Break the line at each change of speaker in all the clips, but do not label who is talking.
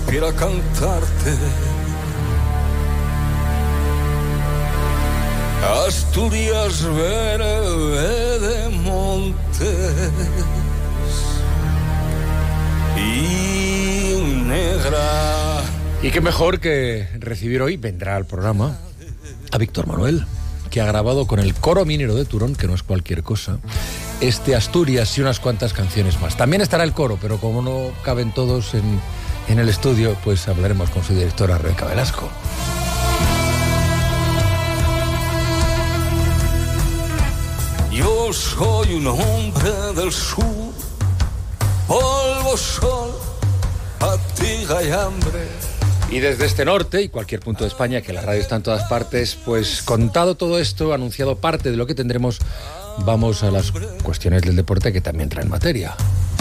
para cantarte. Asturias verde de montes y negra.
Y qué mejor que recibir hoy, vendrá al programa, a Víctor Manuel, que ha grabado con el Coro Minero de Turón, que no es cualquier cosa, Asturias y unas cuantas canciones más. También estará el coro, pero como no caben todos en el estudio, pues hablaremos con su directora, Rebeca Velasco.
Yo soy un hombre del sur, polvo, sol, fatiga y hambre.
Y desde este norte y cualquier punto de España, que la radio está en todas partes, pues contado todo esto, anunciado parte de lo que tendremos, vamos a las cuestiones del deporte que también traen materia.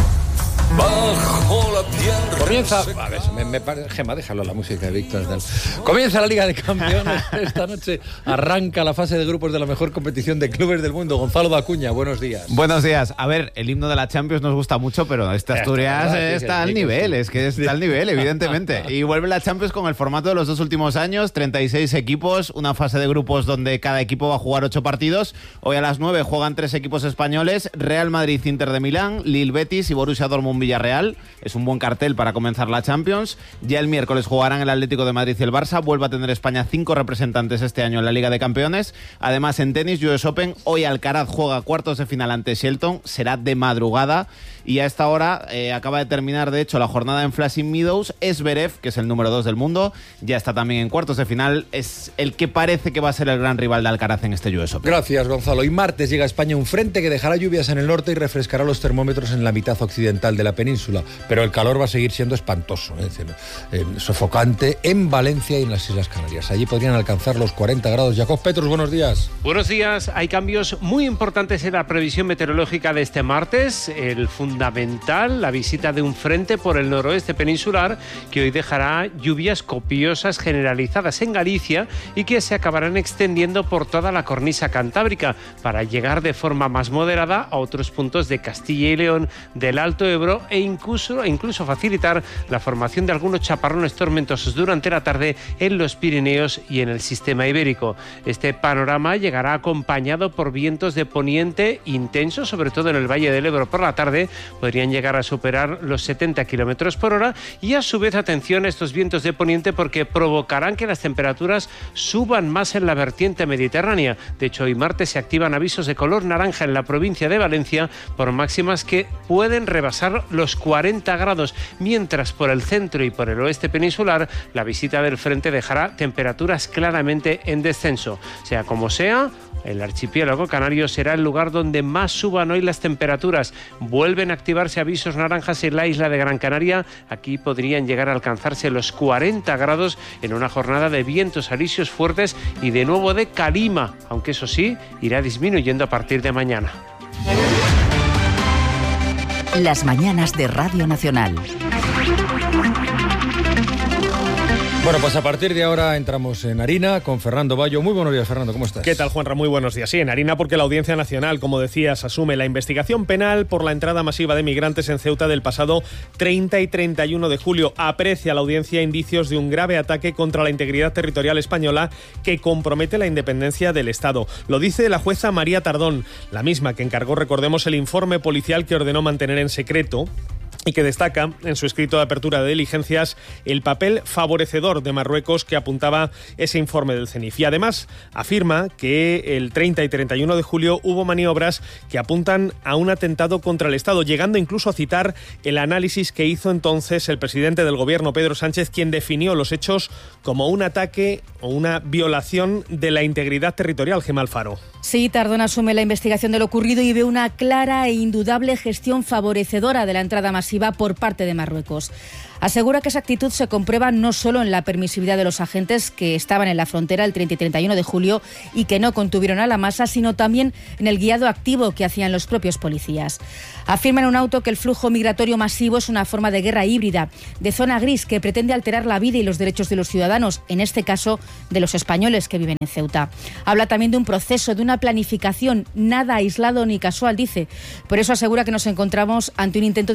Bajo la tierra.
Comienza, a ver, Gemma, déjalo la música de Víctor. Comienza la Liga de Campeones. Esta noche arranca la fase de grupos de la mejor competición de clubes del mundo. Gonzalo Dacuña, buenos días.
Buenos días. A ver, el himno de la Champions nos gusta mucho, pero esta Asturias está al nivel, es que está al nivel, evidentemente. Y vuelve la Champions con el formato de los 2 últimos años, 36 equipos, una fase de grupos donde cada equipo va a jugar 8 partidos. Hoy a las 9 juegan 3 equipos españoles, Real Madrid, Inter de Milán, Lille, Betis y Borussia Dortmund, Villarreal. Es un buen cartel para comenzar la Champions. Ya el miércoles jugarán el Atlético de Madrid y el Barça. Vuelve a tener España 5 representantes este año en la Liga de Campeones. Además, en tenis, US Open, hoy Alcaraz juega cuartos de final ante Shelton. Será de madrugada. Y a esta hora acaba de terminar, de hecho, la jornada en Flushing Meadows. Zverev, que es el número 2 del mundo, ya está también en cuartos de final. Es el que parece que va a ser el gran rival de Alcaraz en este US Open.
Gracias, Gonzalo. Y martes llega a España un frente que dejará lluvias en el norte y refrescará los termómetros en la mitad occidental de la península. Pero el calor va a seguir siendo espantoso, es decir, sofocante en Valencia y en las Islas Canarias. Allí podrían alcanzar los 40 grados. Jacob Petrus, buenos días.
Buenos días. Hay cambios muy importantes en la previsión meteorológica de este martes. El fundamental, la visita de un frente por el noroeste peninsular que hoy dejará lluvias copiosas generalizadas en Galicia y que se acabarán extendiendo por toda la cornisa cantábrica para llegar de forma más moderada a otros puntos de Castilla y León, del Alto Ebro e incluso facilitar la formación de algunos chaparrones tormentosos durante la tarde en los Pirineos y en el sistema ibérico. Este panorama llegará acompañado por vientos de poniente intensos, sobre todo en el Valle del Ebro por la tarde, podrían llegar a superar los 70 km por hora y a su vez atención a estos vientos de poniente porque provocarán que las temperaturas suban más en la vertiente mediterránea. De hecho, hoy martes se activan avisos de color naranja en la provincia de Valencia por máximas que pueden rebasar los 40 grados, mientras por el centro y por el oeste peninsular la visita del frente dejará temperaturas claramente en descenso. Sea como sea, el archipiélago canario será el lugar donde más suban hoy las temperaturas. Vuelven a activarse avisos naranjas en la isla de Gran Canaria. Aquí podrían llegar a alcanzarse los 40 grados en una jornada de vientos alisios fuertes y de nuevo de calima, aunque eso sí, irá disminuyendo a partir de mañana.
Las mañanas de Radio Nacional.
Bueno, pues a partir de ahora entramos en harina con Fernando Bayo. Muy buenos días, Fernando, ¿cómo estás?
¿Qué tal, Juanra? Muy buenos días. Sí, en harina porque la Audiencia Nacional, como decías, asume la investigación penal por la entrada masiva de migrantes en Ceuta del pasado 30 y 31 de julio. Aprecia la audiencia indicios de un grave ataque contra la integridad territorial española que compromete la independencia del Estado. Lo dice la jueza María Tardón, la misma que encargó, recordemos, el informe policial que ordenó mantener en secreto y que destaca en su escrito de apertura de diligencias el papel favorecedor de Marruecos que apuntaba ese informe del CENIF. Y además afirma que el 30 y 31 de julio hubo maniobras que apuntan a un atentado contra el Estado, llegando incluso a citar el análisis que hizo entonces el presidente del gobierno, Pedro Sánchez, quien definió los hechos como un ataque o una violación de la integridad territorial. Gemma Alfaro.
Sí, Tardón asume la investigación de lo ocurrido y ve una clara e indudable gestión favorecedora de la entrada masiva por parte de Marruecos. Asegura que esa actitud se comprueba no solo en la permisividad de los agentes que estaban en la frontera el 30 y 31 de julio y que no contuvieron a la masa, sino también en el guiado activo que hacían los propios policías. Afirma en un auto que el flujo migratorio masivo es una forma de guerra híbrida, de zona gris que pretende alterar la vida y los derechos de los ciudadanos, en este caso de los españoles que viven en Ceuta. Habla también de un proceso, de una planificación, nada aislado ni casual, dice. Por eso asegura que nos encontramos ante un intento de atentar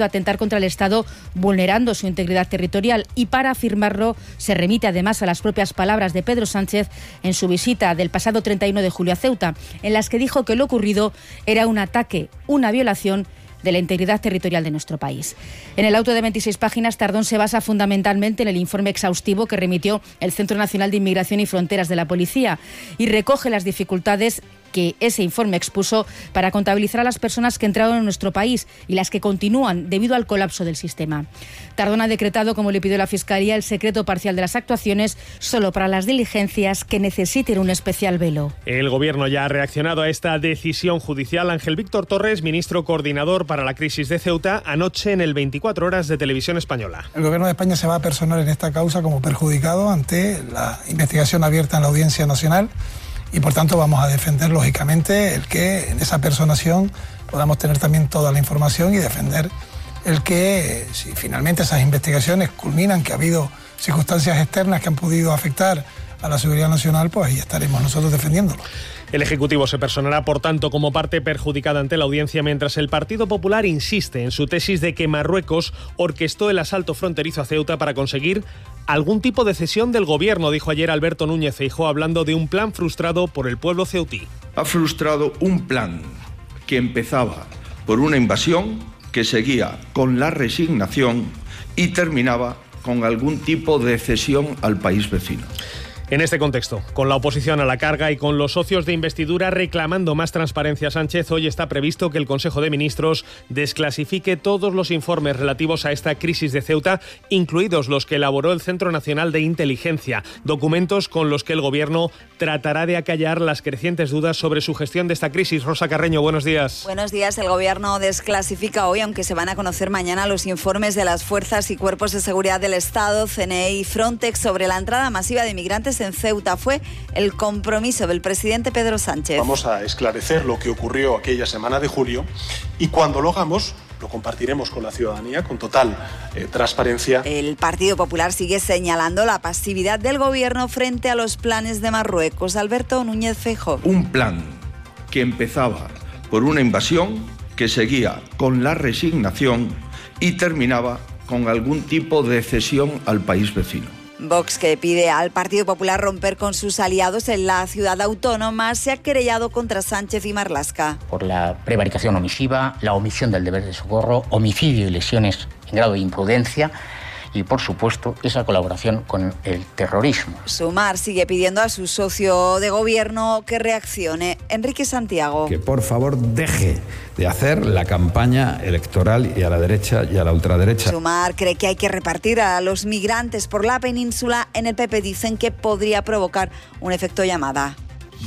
contra el Estado vulnerando su integridad territorial, y para afirmarlo se remite además a las propias palabras de Pedro Sánchez en su visita del pasado 31 de julio a Ceuta, en las que dijo que lo ocurrido era un ataque, una violación de la integridad territorial de nuestro país. En el auto de 26 páginas, Tardón se basa fundamentalmente en el informe exhaustivo que remitió el Centro Nacional de Inmigración y Fronteras de la Policía y recoge las dificultades que ese informe expuso para contabilizar a las personas que entraron en nuestro país y las que continúan debido al colapso del sistema. Tardón ha decretado, como le pidió la Fiscalía, el secreto parcial de las actuaciones solo para las diligencias que necesiten un especial velo.
El Gobierno ya ha reaccionado a esta decisión judicial. Ángel Víctor Torres, ministro coordinador para la crisis de Ceuta, anoche en el 24 Horas de Televisión Española.
El Gobierno de España se va a personar en esta causa como perjudicado ante la investigación abierta en la Audiencia Nacional. Y por tanto vamos a defender lógicamente el que en esa personación podamos tener también toda la información y defender el que si finalmente esas investigaciones culminan, que ha habido circunstancias externas que han podido afectar a la seguridad nacional, pues ahí estaremos nosotros defendiéndolo.
El Ejecutivo se personará, por tanto, como parte perjudicada ante la audiencia, mientras el Partido Popular insiste en su tesis de que Marruecos orquestó el asalto fronterizo a Ceuta para conseguir algún tipo de cesión del gobierno, dijo ayer Alberto Núñez Feijóo, hablando de un plan frustrado por el pueblo ceutí.
Ha frustrado un plan que empezaba por una invasión, que seguía con la resignación y terminaba con algún tipo de cesión al país vecino.
En este contexto, con la oposición a la carga y con los socios de investidura reclamando más transparencia a Sánchez, hoy está previsto que el Consejo de Ministros desclasifique todos los informes relativos a esta crisis de Ceuta, incluidos los que elaboró el Centro Nacional de Inteligencia, documentos con los que el Gobierno tratará de acallar las crecientes dudas sobre su gestión de esta crisis. Rosa Carreño, buenos días.
Buenos días. El Gobierno desclasifica hoy, aunque se van a conocer mañana, los informes de las fuerzas y cuerpos de seguridad del Estado, CNE y Frontex sobre la entrada masiva de inmigrantes en Ceuta. Fue el compromiso del presidente Pedro Sánchez.
Vamos a esclarecer lo que ocurrió aquella semana de julio y cuando lo hagamos lo compartiremos con la ciudadanía con total transparencia.
El Partido Popular sigue señalando la pasividad del Gobierno frente a los planes de Marruecos. Alberto Núñez Feijóo.
Un plan que empezaba por una invasión, que seguía con la resignación y terminaba con algún tipo de cesión al país vecino.
Vox, que pide al Partido Popular romper con sus aliados en la ciudad autónoma, se ha querellado contra Sánchez y Marlaska.
Por la prevaricación omisiva, la omisión del deber de socorro, homicidio y lesiones en grado de imprudencia y, por supuesto, esa colaboración con el terrorismo.
Sumar sigue pidiendo a su socio de gobierno que reaccione. Enrique Santiago.
Que por favor deje de hacer la campaña electoral y a la derecha y a la ultraderecha.
Sumar cree que hay que repartir a los migrantes por la península. En el PP dicen que podría provocar un efecto llamada.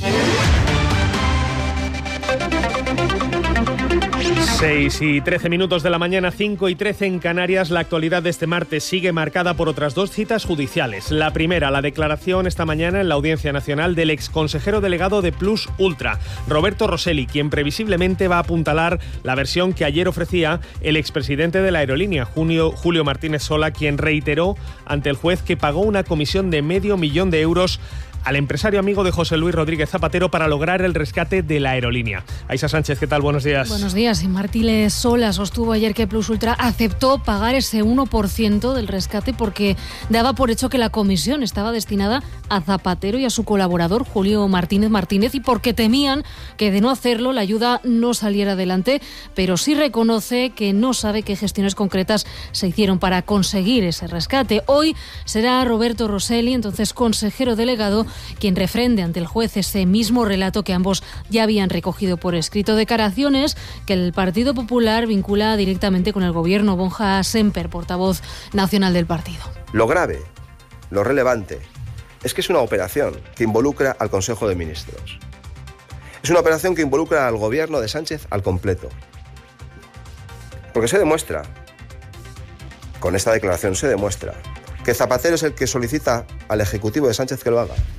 6:13 de la mañana, 5:13 en Canarias. La actualidad de este martes sigue marcada por otras dos citas judiciales. La primera, la declaración esta mañana en la Audiencia Nacional del exconsejero delegado de Plus Ultra, Roberto Rosselli, quien previsiblemente va a apuntalar la versión que ayer ofrecía el expresidente de la aerolínea, Julio Martínez Sola, quien reiteró ante el juez que pagó una comisión de $500,000 al empresario amigo de José Luis Rodríguez Zapatero para lograr el rescate de la aerolínea. Aisha Sánchez, ¿qué tal? Buenos días.
Buenos días. Y Martínez Sola sostuvo ayer que Plus Ultra aceptó pagar ese 1% del rescate porque daba por hecho que la comisión estaba destinada a Zapatero y a su colaborador Julio Martínez y porque temían que de no hacerlo la ayuda no saliera adelante, pero sí reconoce que no sabe qué gestiones concretas se hicieron para conseguir ese rescate. Hoy será Roberto Rosselli, entonces consejero delegado, quien refrende ante el juez ese mismo relato que ambos ya habían recogido por escrito. Declaraciones que el Partido Popular vincula directamente con el gobierno. Borja Semper, portavoz nacional del partido.
Lo grave, lo relevante, es que es una operación que involucra al Consejo de Ministros. Es una operación que involucra al gobierno de Sánchez al completo. Porque se demuestra, con esta declaración se demuestra, que Zapatero es el que solicita al Ejecutivo de Sánchez que lo haga.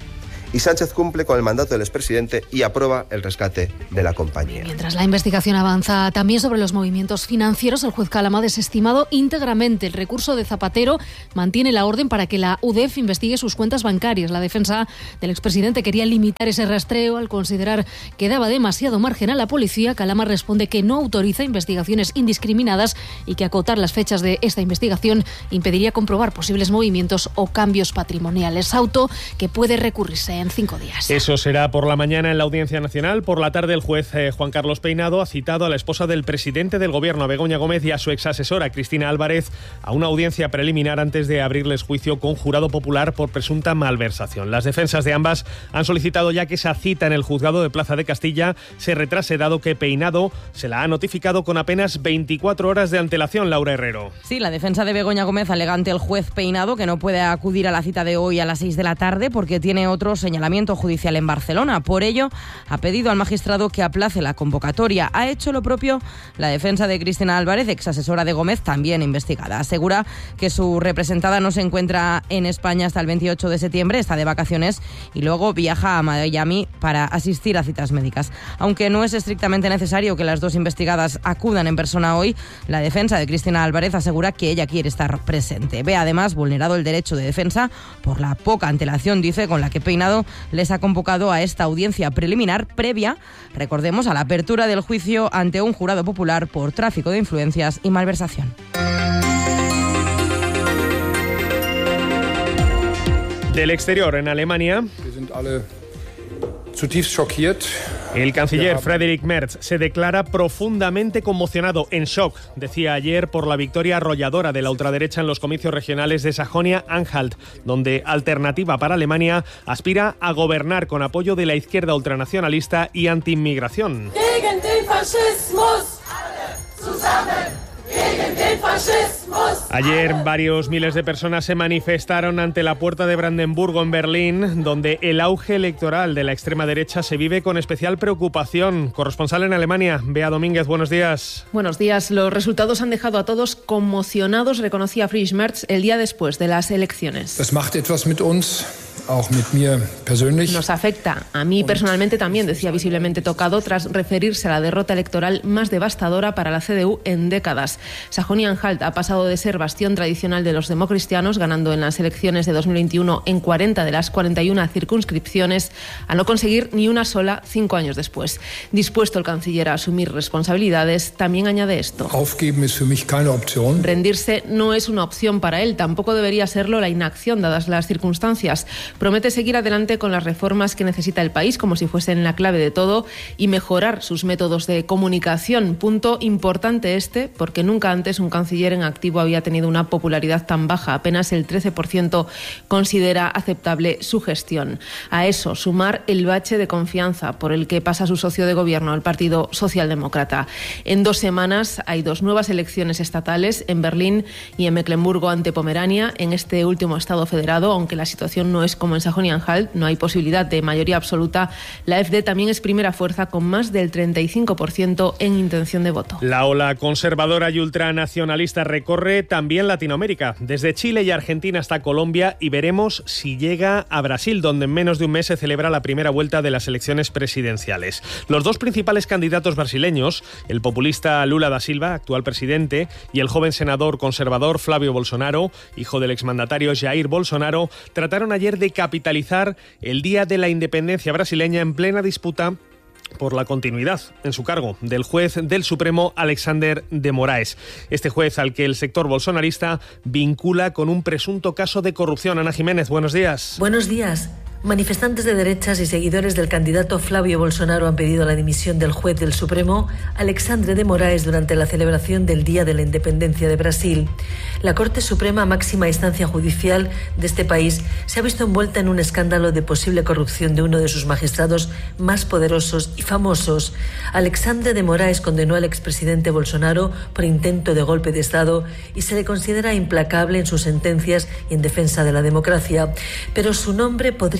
y Sánchez cumple con el mandato del expresidente y aprueba el rescate de la compañía.
Mientras la investigación avanza también sobre los movimientos financieros, el juez Calama ha desestimado íntegramente el recurso de Zapatero, mantiene la orden para que la UDEF investigue sus cuentas bancarias. La defensa del expresidente quería limitar ese rastreo al considerar que daba demasiado margen a la policía. Calama responde que no autoriza investigaciones indiscriminadas y que acotar las fechas de esta investigación impediría comprobar posibles movimientos o cambios patrimoniales. Auto que puede recurrirse en 5 días.
Eso será por la mañana en la Audiencia Nacional. Por la tarde el juez Juan Carlos Peinado ha citado a la esposa del presidente del Gobierno, a Begoña Gómez, y a su exasesora, Cristina Álvarez, a una audiencia preliminar antes de abrirles juicio con jurado popular por presunta malversación. Las defensas de ambas han solicitado ya que esa cita en el juzgado de Plaza de Castilla se retrase, dado que Peinado se la ha notificado con apenas 24 horas de antelación. Laura Herrero.
Sí, la defensa de Begoña Gómez alega ante el juez Peinado que no puede acudir a la cita de hoy a las 6 de la tarde porque tiene otro señalamiento judicial en Barcelona. Por ello, ha pedido al magistrado que aplace la convocatoria. Ha hecho lo propio la defensa de Cristina Álvarez, exasesora de Gómez, también investigada. Asegura que su representada no se encuentra en España hasta el 28 de septiembre, está de vacaciones y luego viaja a Miami para asistir a citas médicas. Aunque no es estrictamente necesario que las dos investigadas acudan en persona hoy, la defensa de Cristina Álvarez asegura que ella quiere estar presente. Ve además vulnerado el derecho de defensa por la poca antelación, dice, con la que Peinado les ha convocado a esta audiencia preliminar previa, recordemos, a la apertura del juicio ante un jurado popular por tráfico de influencias y malversación.
Del exterior, en Alemania, el canciller Friedrich Merz se declara profundamente conmocionado, en shock, decía ayer, por la victoria arrolladora de la ultraderecha en los comicios regionales de Sajonia-Anhalt, donde Alternativa para Alemania aspira a gobernar con apoyo de la izquierda ultranacionalista y anti-inmigración.
Gegen den Faschismus, alle zusammen.
Ayer varios miles de personas se manifestaron ante la Puerta de Brandenburgo en Berlín, donde el auge electoral de la extrema derecha se vive con especial preocupación. Corresponsal en Alemania, Bea Domínguez, buenos días.
Buenos días. Los resultados han dejado a todos conmocionados, reconocía Friedrich Merz el día después de las elecciones.
Das macht etwas mit uns. Auch mit mir persönlich.
Nos afecta. A mí personalmente también, decía, visiblemente tocado tras referirse a la derrota electoral más devastadora para la CDU en décadas. Sajonia-Anhalt ha pasado de ser bastión tradicional de los democristianos, ganando en las elecciones de 2021 en 40 de las 41 circunscripciones, a no conseguir ni una sola 5 años después. Dispuesto el canciller a asumir responsabilidades, también añade esto.
Aufgeben ist für mich keine Option.
Rendirse no es una opción para él, tampoco debería serlo la inacción dadas las circunstancias. Promete seguir adelante con las reformas que necesita el país, como si fuesen la clave de todo, y mejorar sus métodos de comunicación. Punto importante este, porque nunca antes un canciller en activo había tenido una popularidad tan baja. Apenas el 13% considera aceptable su gestión. A eso, sumar el bache de confianza por el que pasa su socio de gobierno, el Partido Socialdemócrata. En 2 semanas hay 2 nuevas elecciones estatales, en Berlín y en Mecklemburgo ante Pomerania, en este último estado federado, aunque la situación no es como en Sajonia-Anhalt, no hay posibilidad de mayoría absoluta. La AfD también es primera fuerza con más del 35% en intención de voto.
La ola conservadora y ultranacionalista recorre también Latinoamérica, desde Chile y Argentina hasta Colombia, y veremos si llega a Brasil, donde en menos de un mes se celebra la primera vuelta de las elecciones presidenciales. Los 2 principales candidatos brasileños, el populista Lula da Silva, actual presidente, y el joven senador conservador Flávio Bolsonaro, hijo del exmandatario Jair Bolsonaro, trataron ayer de capitalizar el Día de la Independencia brasileña en plena disputa por la continuidad en su cargo del juez del Supremo Alexandre de Moraes. Este juez al que el sector bolsonarista vincula con un presunto caso de corrupción. Ana Jiménez, buenos días.
Buenos días. Manifestantes de derechas y seguidores del candidato Flávio Bolsonaro han pedido la dimisión del juez del Supremo, Alexandre de Moraes, durante la celebración del Día de la Independencia de Brasil. La Corte Suprema, máxima instancia judicial de este país, se ha visto envuelta en un escándalo de posible corrupción de uno de sus magistrados más poderosos y famosos. Alexandre de Moraes condenó al expresidente Bolsonaro por intento de golpe de Estado y se le considera implacable en sus sentencias y en defensa de la democracia. Pero su nombre podría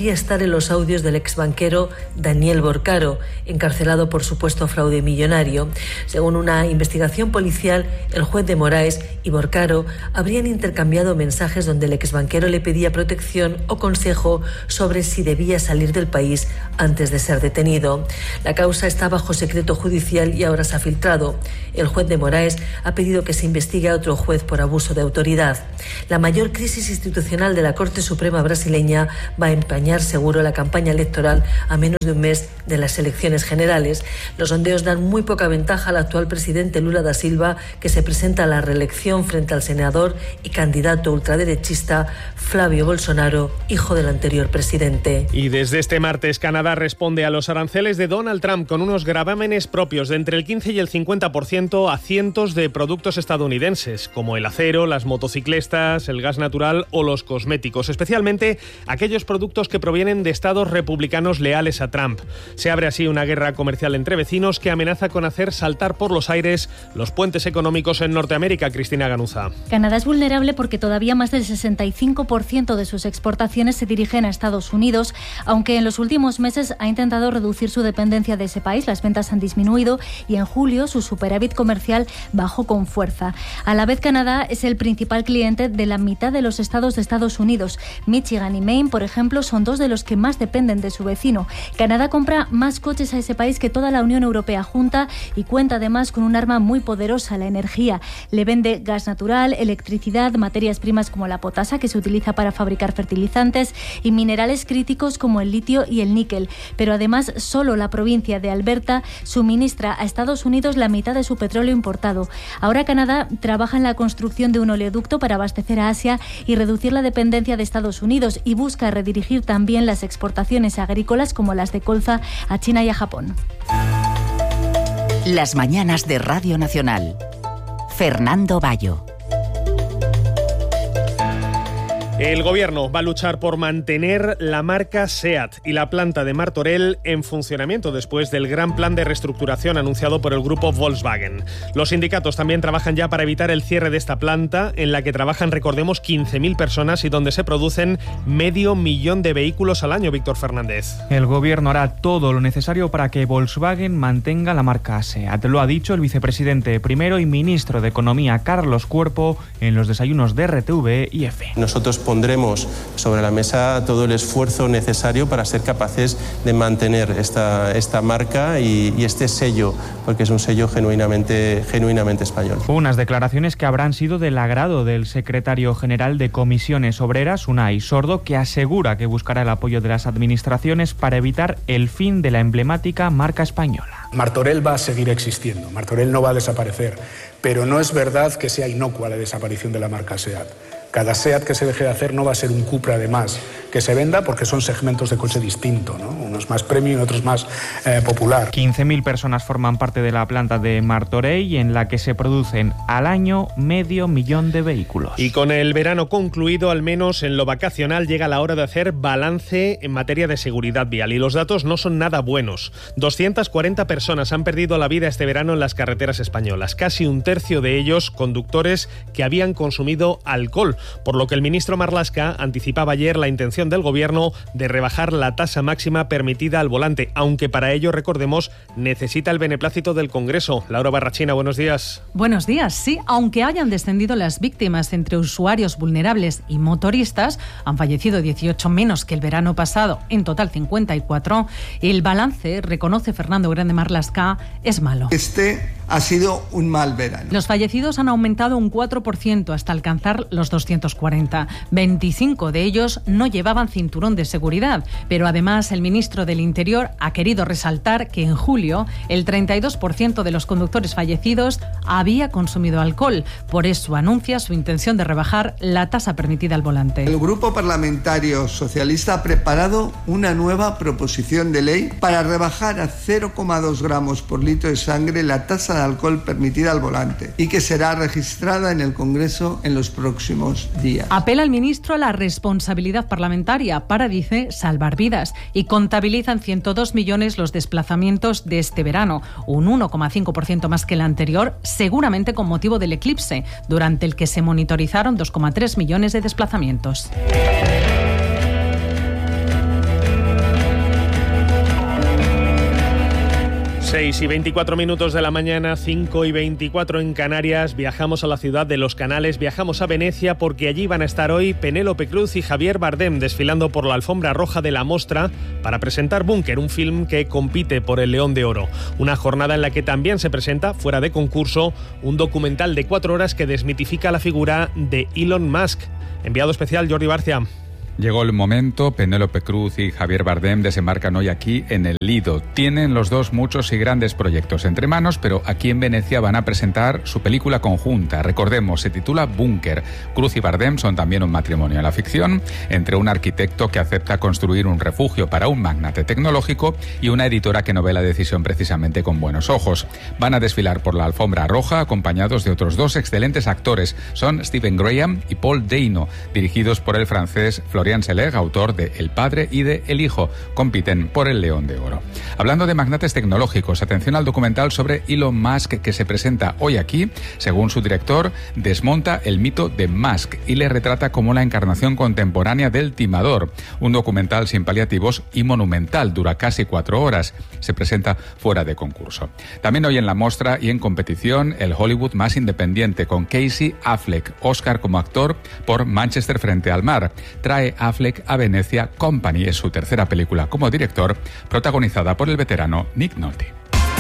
podría estar en los audios del exbanquero Daniel Borcaro, encarcelado por supuesto fraude millonario. Según una investigación policial, el juez de Moraes y Borcaro habrían intercambiado mensajes donde el exbanquero le pedía protección o consejo sobre si debía salir del país antes de ser detenido. La causa está bajo secreto judicial y ahora se ha filtrado. El juez de Moraes ha pedido que se investigue a otro juez por abuso de autoridad. La mayor crisis institucional de la Corte Suprema brasileña va a empañar seguro la campaña electoral a menos de un mes de las elecciones generales. Los sondeos dan muy poca ventaja al actual presidente Lula da Silva, que se presenta a la reelección frente al senador y candidato ultraderechista Flávio Bolsonaro, hijo del anterior presidente.
Y desde este martes, Canadá responde a los aranceles de Donald Trump con unos gravámenes propios de entre el 15 y el 50% a cientos de productos estadounidenses, como el acero, las motocicletas, el gas natural o los cosméticos, especialmente aquellos productos que provienen de estados republicanos leales a Trump. Se abre así una guerra comercial entre vecinos que amenaza con hacer saltar por los aires los puentes económicos en Norteamérica. Cristina Ganuza.
Canadá es vulnerable porque todavía más del 65% de sus exportaciones se dirigen a Estados Unidos, aunque en los últimos meses ha intentado reducir su dependencia de ese país. Las ventas han disminuido y en julio su superávit comercial bajó con fuerza. A la vez, Canadá es el principal cliente de la mitad de los estados de Estados Unidos. Michigan y Maine, por ejemplo, son dos de los que más dependen de su vecino. Canadá compra más coches a ese país que toda la Unión Europea junta y cuenta además con un arma muy poderosa, la energía. Le vende gas natural, electricidad, materias primas como la potasa, que se utiliza para fabricar fertilizantes, y minerales críticos como el litio y el níquel. Pero además, solo la provincia de Alberta suministra a Estados Unidos la mitad de su petróleo importado. Ahora Canadá trabaja en la construcción de un oleoducto para abastecer a Asia y reducir la dependencia de Estados Unidos, y busca redirigir también las exportaciones agrícolas como las de colza a China y a Japón.
Las mañanas de Radio Nacional. Fernando Bayo.
El Gobierno va a luchar por mantener la marca SEAT y la planta de Martorell en funcionamiento después del gran plan de reestructuración anunciado por el grupo Volkswagen. Los sindicatos también trabajan ya para evitar el cierre de esta planta, en la que trabajan, recordemos, 15.000 personas y donde se producen 500.000 de vehículos al año. Víctor Fernández.
El Gobierno hará todo lo necesario para que Volkswagen mantenga la marca SEAT. Lo ha dicho el vicepresidente primero y ministro de Economía, Carlos Cuerpo, en los desayunos de RTV y EFE.
Nosotros pondremos sobre la mesa todo el esfuerzo necesario para ser capaces de mantener esta marca y este sello, porque es un sello genuinamente español.
Unas declaraciones que habrán sido del agrado del secretario general de Comisiones Obreras, Unai Sordo, que asegura que buscará el apoyo de las administraciones para evitar el fin de la emblemática marca española.
Martorell va a seguir existiendo, Martorell no va a desaparecer, pero no es verdad que sea inocua la desaparición de la marca SEAT. Cada SEAT que se deje de hacer no va a ser un Cupra además que se venda, porque son segmentos de coche distinto, ¿no? Unos más premium y otros más popular.
15.000 personas forman parte de la planta de Martorell, en la que se producen al año 500.000 de vehículos.
Y con el verano concluido, al menos en lo vacacional, llega la hora de hacer balance en materia de seguridad vial. Y los datos no son nada buenos. 240 personas han perdido la vida este verano en las carreteras españolas. Casi un tercio de ellos conductores que habían consumido alcohol. Por lo que el ministro Marlaska anticipaba ayer la intención del Gobierno de rebajar la tasa máxima permitida al volante, aunque para ello, recordemos, necesita el beneplácito del Congreso. Laura Barrachina, buenos días.
Buenos días. Sí, aunque hayan descendido las víctimas entre usuarios vulnerables y motoristas, han fallecido 18 menos que el verano pasado, en total 54. El balance, reconoce Fernando Grande Marlaska, es malo.
Ha sido un mal verano.
Los fallecidos han aumentado un 4% hasta alcanzar los 240. 25 de ellos no llevaban cinturón de seguridad, pero además el ministro del Interior ha querido resaltar que en julio el 32% de los conductores fallecidos había consumido alcohol. Por eso anuncia su intención de rebajar la tasa permitida al volante.
El Grupo Parlamentario Socialista ha preparado una nueva proposición de ley para rebajar a 0,2 gramos por litro de sangre la tasa de alcohol permitida al volante y que será registrada en el Congreso en los próximos días.
Apela al ministro a la responsabilidad parlamentaria para, dice, salvar vidas, y contabilizan 102 millones los desplazamientos de este verano, un 1,5% más que el anterior, seguramente con motivo del eclipse, durante el que se monitorizaron 2,3 millones de desplazamientos.
6:24 de la mañana, 5:24 en Canarias. Viajamos a la ciudad de Los Canales, viajamos a Venecia porque allí van a estar hoy Penélope Cruz y Javier Bardem desfilando por la alfombra roja de la Mostra para presentar Búnker, un film que compite por el León de Oro. Una jornada en la que también se presenta, fuera de concurso, un documental de 4 horas que desmitifica la figura de Elon Musk. Enviado especial Jordi Barcia.
Llegó el momento, Penélope Cruz y Javier Bardem desembarcan hoy aquí en el Lido. Tienen los dos muchos y grandes proyectos entre manos, pero aquí en Venecia van a presentar su película conjunta. Recordemos, se titula Búnker. Cruz y Bardem son también un matrimonio en la ficción, entre un arquitecto que acepta construir un refugio para un magnate tecnológico y una editora que no ve la decisión precisamente con buenos ojos. Van a desfilar por la alfombra roja acompañados de otros 2 excelentes actores. Son Stephen Graham y Paul Dano, dirigidos por el francés Florian Seleg, autor de El Padre y de El Hijo. Compiten por el León de Oro. Hablando de magnates tecnológicos, atención al documental sobre Elon Musk que se presenta hoy aquí. Según su director, desmonta el mito de Musk y le retrata como la encarnación contemporánea del timador. Un documental sin paliativos y monumental, dura casi 4 horas. Se presenta fuera de concurso. También hoy en la Mostra y en competición, el Hollywood más independiente, con Casey Affleck, Oscar como actor por Manchester frente al mar. Trae Affleck a Venecia. Company es su tercera película como director, protagonizada por el veterano Nick Nolte.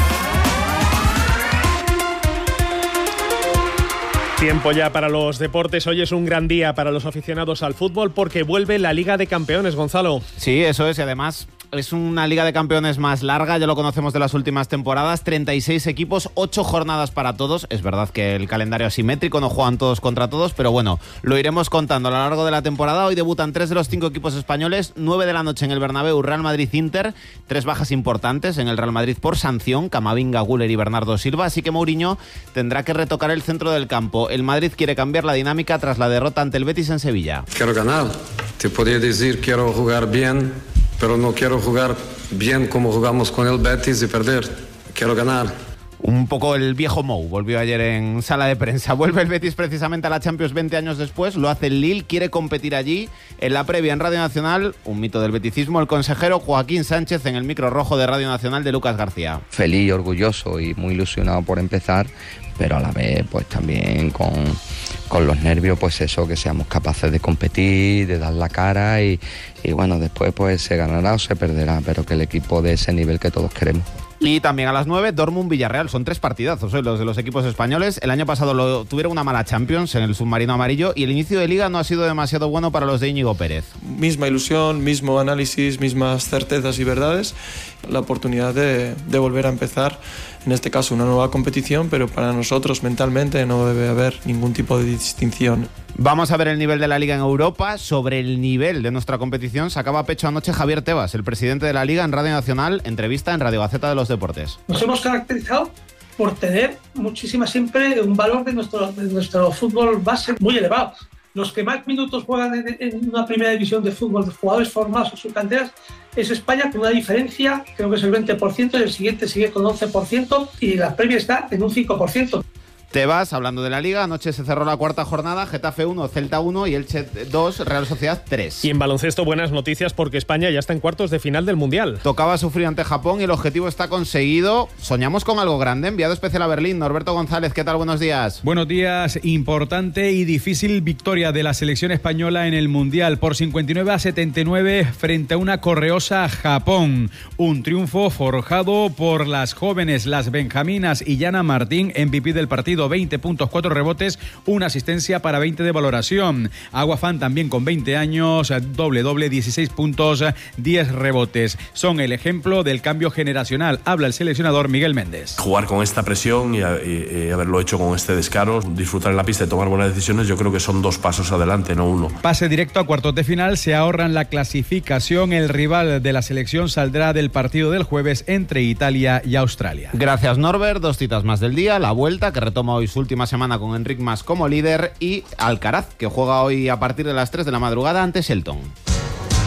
Tiempo ya para los deportes. Hoy es un gran día para los aficionados al fútbol porque vuelve la Liga de Campeones, Gonzalo.
Sí, eso es, y además es una Liga de Campeones más larga, ya lo conocemos de las últimas temporadas, 36 equipos, 8 jornadas para todos. Es verdad que el calendario asimétrico, no juegan todos contra todos, pero bueno, lo iremos contando a lo largo de la temporada. Hoy debutan 3 de los 5 equipos españoles, 9 de la noche en el Bernabéu, Real Madrid-Inter, 3 bajas importantes en el Real Madrid por sanción, Camavinga, Güler y Bernardo Silva, así que Mourinho tendrá que retocar el centro del campo. El Madrid quiere cambiar la dinámica tras la derrota ante el Betis en Sevilla.
Quiero ganar, te podría decir quiero jugar bien, pero no quiero jugar bien como jugamos con el Betis y perder. Quiero ganar.
Un poco el viejo Mou, volvió ayer en sala de prensa. Vuelve el Betis precisamente a la Champions 20 años después, lo hace el Lille, quiere competir allí. En la previa en Radio Nacional, un mito del beticismo, el consejero Joaquín Sánchez en el micro rojo de Radio Nacional de Lucas García.
Feliz, orgulloso y muy ilusionado por empezar, pero a la vez pues también con los nervios, pues eso, que seamos capaces de competir, de dar la cara y bueno, después pues se ganará o se perderá, pero que el equipo de ese nivel que todos queremos.
Y también a las 9, Dortmund-Villarreal. Son 3 partidazos hoy los de los equipos españoles. El año pasado tuvieron una mala Champions en el submarino amarillo y el inicio de Liga no ha sido demasiado bueno para los de Íñigo Pérez.
Misma ilusión, mismo análisis, mismas certezas y verdades. La oportunidad de volver a empezar, en este caso una nueva competición, pero para nosotros mentalmente no debe haber ningún tipo de distinción.
Vamos a ver el nivel de la Liga en Europa. Sobre el nivel de nuestra competición sacaba pecho anoche Javier Tebas, el presidente de la Liga, en Radio Nacional, entrevista en Radio Gaceta de los Deportes.
Nos hemos caracterizado por tener siempre un valor de nuestro fútbol base muy elevado. Los que más minutos juegan en una primera división de fútbol, de jugadores formados en sus canteras, es España, con una diferencia, creo que es el 20%, y el siguiente sigue con 11%, y la previa está en un 5%.
Tebas, hablando de la Liga, anoche se cerró la 4ª jornada, Getafe 1, Celta 1 y Elche 2, Real Sociedad 3.
Y en baloncesto, buenas noticias porque España ya está en cuartos de final del Mundial.
Tocaba sufrir ante Japón y el objetivo está conseguido. Soñamos con algo grande. Enviado especial a Berlín, Norberto González, ¿qué tal? Buenos días.
Buenos días. Importante y difícil victoria de la selección española en el Mundial por 59-79 frente a una correosa Japón. Un triunfo forjado por las jóvenes, las benjaminas y Yana Martín, MVP del partido. 20 puntos, 4 rebotes, una asistencia para 20 de valoración. Aguafan también con 20 años, doble, 16 puntos, 10 rebotes. Son el ejemplo del cambio generacional. Habla el seleccionador Miguel Méndez.
Jugar con esta presión y haberlo hecho con este descaro, disfrutar en la pista y tomar buenas decisiones, yo creo que son 2 pasos adelante, no 1.
Pase directo a cuartos de final, se ahorran la clasificación. El rival de la selección saldrá del partido del jueves entre Italia y Australia.
Gracias, Norbert. 2 citas más del día. La Vuelta, que retoma hoy su última semana con Enric Mas como líder, y Alcaraz, que juega hoy a partir de las 3 de la madrugada ante Shelton.